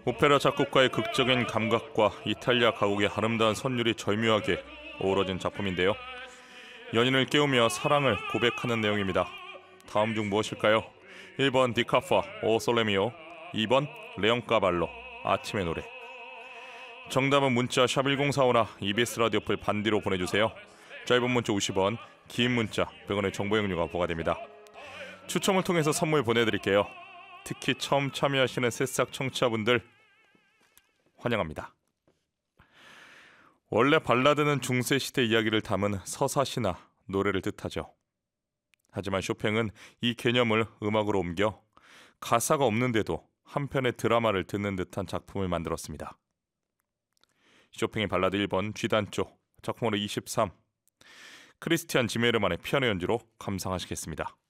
오페라 작곡가의 극적인 감각과 이탈리아 가곡의 아름다운 선율이 절묘하게 어우러진 작품인데요. 연인을 깨우며 사랑을 고백하는 내용입니다. 다음 중 무엇일까요? 1번 디카파 오 솔레미오, 2번 레옹까발로 아침의 노래. 정답은 문자 샵1045나 EBS 라디오 풀 반디로 보내주세요. 짧은 문자 50원, 긴 문자 100원의 정보 이용료가 부과됩니다. 추첨을 통해서 선물 보내드릴게요. 특히 처음 참여하시는 새싹 청취자분들 환영합니다. 원래 발라드는 중세 시대 이야기를 담은 서사시나 노래를 뜻하죠. 하지만 쇼팽은 이 개념을 음악으로 옮겨 가사가 없는데도 한 편의 드라마를 듣는 듯한 작품을 만들었습니다. 쇼팽의 발라드 1번 G단조, 작품으로 23, 크리스티안 지메르만의 피아노 연주로 감상하시겠습니다.